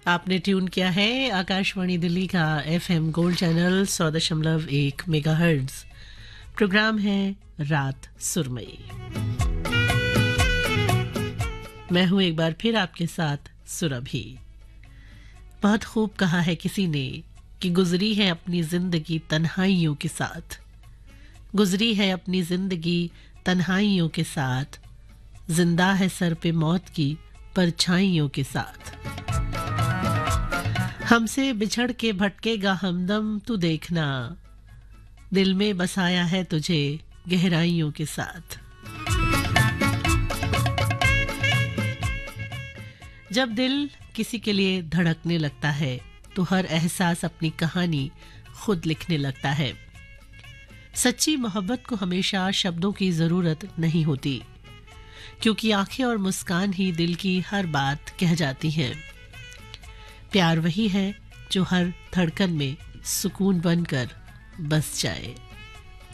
आपने ट्यून किया है आकाशवाणी दिल्ली का FM gold channel 100.1 megahertz. Programme है रात सुरमई। मैं हूं एक बार फिर आपके साथ सुरभि। बहुत खूब कहा है किसी ने कि गुजरी है अपनी जिंदगी तन्हाइयों के साथ, गुजरी है अपनी जिंदगी तन्हाइयों के साथ, जिंदा है सर पे मौत की परछाइयों के साथ। हमसे बिछड़ के भटकेगा हमदम तू देखना, दिल में बसाया है तुझे गहराइयों के साथ। जब दिल किसी के लिए धड़कने लगता है तो हर एहसास अपनी कहानी खुद लिखने लगता है। सच्ची मोहब्बत को हमेशा शब्दों की जरूरत नहीं होती, क्योंकि आंखें और मुस्कान ही दिल की हर बात कह जाती हैं। प्यार वही है जो हर धड़कन में सुकून बनकर बस जाए।